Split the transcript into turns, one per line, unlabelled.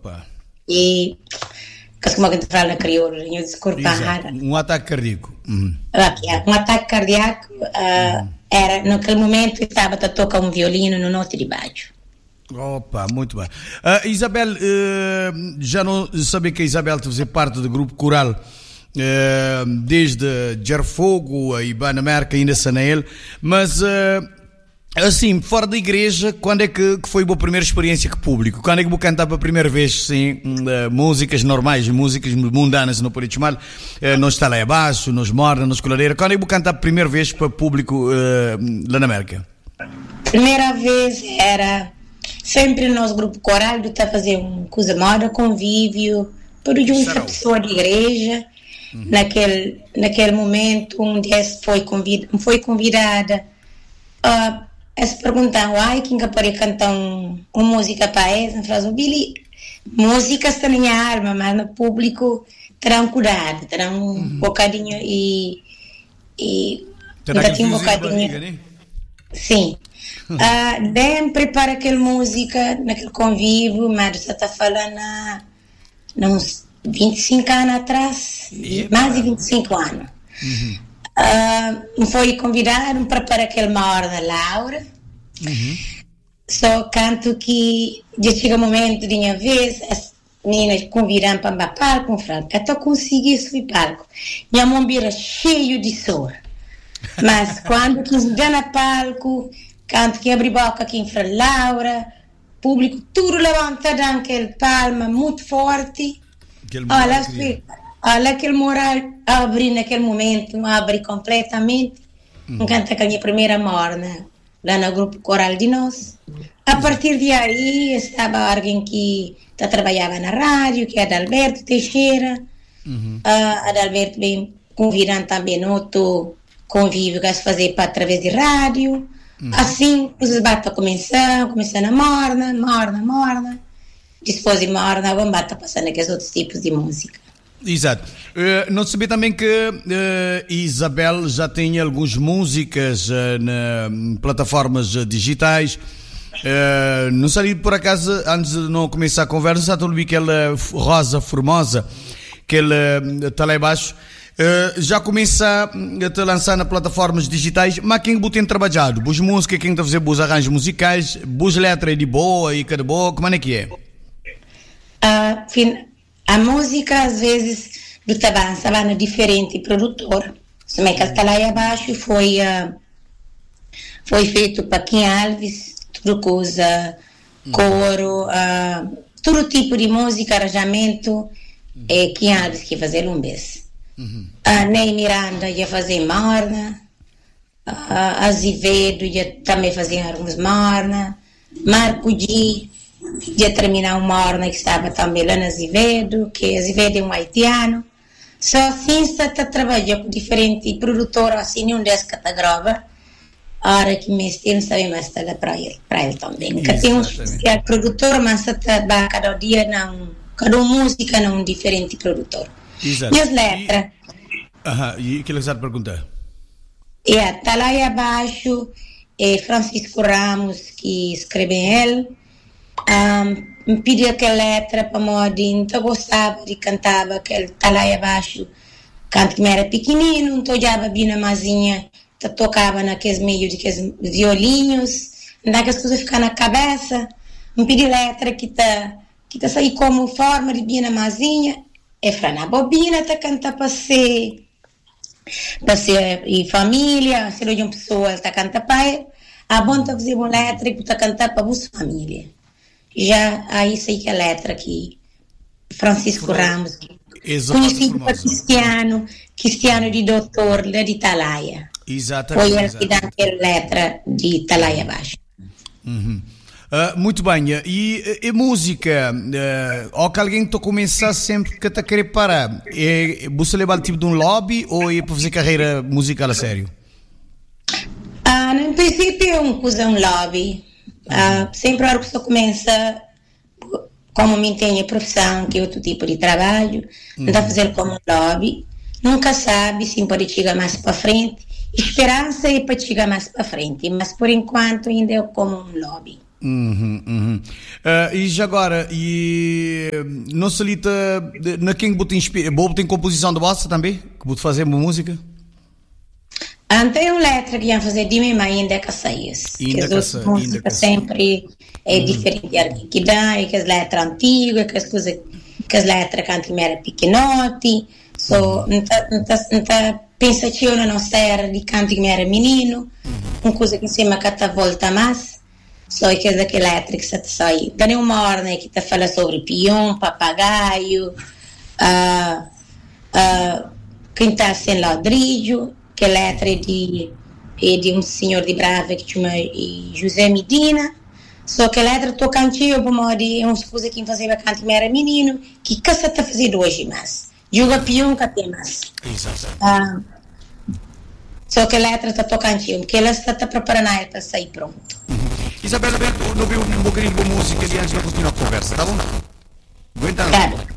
Opa.
E como a gente fala na crioula, eu desculpa.
Um ataque cardíaco.
Um ataque cardíaco era, naquele momento, estava a tocar um violino no note de baixo.
Opa, muito bem. Isabel, já não sabia que a Isabel fazia parte do grupo coral desde Jarfogo, a Ibana Merca, ainda Sanael, mas assim, fora da igreja, quando é que foi a boa primeira experiência com o público? Quando é que vou cantar pela primeira vez, sim, músicas normais, músicas mundanas, não pode chamar, nos está lá abaixo, nos morna, nos colareira, quando é que vou cantar pela primeira vez para o público lá na América?
Primeira vez era sempre no nosso grupo coral, de estar a fazer uma coisa moda, convívio, por uma pessoa de igreja. Naquele momento, um deles foi convidada a se perguntar, quem pode cantar uma música para essa? Falou, Billy, música está na minha arma, mas no público terá um cuidado, terá um bocadinho e
terá um bocadinho. Barriga, né?
Sim. Sempre para aquela música, naquele convívio, mas você está falando uns 25 anos atrás, mais de 25 anos. Foi convidado para aquele maior da Laura. Só canto que já chega o momento de minha vez, as meninas convidam para o palco, até conseguir subir palco. Minha mão vira cheio de suor. Mas quando quis ver no palco, canto que abre boca aqui em frente Laura, público tudo levanta daquele palma muito forte. Olha aquele moral abre naquele momento, abre completamente. Canta com a minha primeira morna lá no grupo coral de nós. A partir de aí estava alguém que trabalhava na rádio, que é Adalberto Teixeira. Adalberto vem convidando também outro convívio que se fazer através de rádio. Assim, os batem começando a morna. Depois de morna, vamos bater passando aqueles outros tipos de música.
Exato. Não sabia também que Isabel já tem algumas músicas na plataformas digitais. Não sei, por acaso, antes de não começar a conversa, já estou a ouvir aquela Rosa Formosa, que ele está lá embaixo. Já começa a te lançar nas plataformas digitais, mas quem tem trabalhado? Boas músicas, quem está a fazer bons arranjos musicais, boas letras de boa e cada boa, como é que é?
A música, às vezes, do Tabança, diferente produtor. Como é que está lá abaixo, foi feito para Kim Alves, tudo coisa, coro, todo tipo de música, arranjamento, Kim Alves que fazer um beijo. Ney Miranda ia fazer morna, Azevedo ia também fazer alguns morna, Marco Di ia terminar um morna que estava também lá no Azevedo, que Azevedo é um haitiano. Só assim está trabalhando com diferentes produtores, assim, um desses que está grava, a hora que me não sabe mais estar lá para ele também. Que tem um especial produtor, mas está cada dia, cada música num diferente produtor.
Exato.
E as letras?
E o que ele está a perguntar?
Está lá aí abaixo, Francisco Ramos, que escreve ele, me pediu aquela letra para Modin, eu gostava de cantar, que ele está lá aí abaixo, canto que me era pequenino, então já bebia na mazinha, tocava naqueles meios de violinhos, daquelas coisas ficam na cabeça, me pediu letra que tá sair como forma de bia na mazinha, na bobina tá cantar para ser e família, se de uma pessoa tá cantar para ele, a bom tá fazer uma letra que tá cantar para a sua família. Já aí sei que a letra que Francisco Ramos, conhecido para Cristiano de doutor lá de Italaia.
Exatamente.
Foi ele que dá aquela letra de Italaia abaixo.
Muito bem, e música, ou que alguém está a começar sempre que está a querer parar, você levar tipo de um lobby ou é para fazer carreira musical a sério?
No princípio é um lobby, sempre a hora que você começa, como me tem a profissão, que é outro tipo de trabalho, não está a fazer como um lobby, nunca sabe se pode chegar mais para frente, esperança é para chegar mais para frente, mas por enquanto ainda é como um lobby.
E já agora, não se lita na quem tem composição de bossa também? Que vou fazer uma música?
Tem uma letra que ia fazer de minha mãe ainda que saias. Que as música sempre é diferente que dá, e que as letras antigas, que as coisas, que as letras quando era pequenote, não pensativo não ser de quando era menino, uma coisa que em cima cada volta mais, só que é daquela letra que se sai. Tem uma ordem que te fala sobre peão, papagaio, quintal sem ladrilho, que letra é de um senhor de Brava que chama José Medina. Só que a letra tô cantinho para modo é uma coisa que fazia quando era menino, que você está fazendo hoje mais. Joga pião que tem mais. Só que a letra está tocando, porque ela está preparando para sair pronto.
Isabela, não viu um bocadinho de música e antes de continuar a conversa, tá bom? Aguenta.
Claro.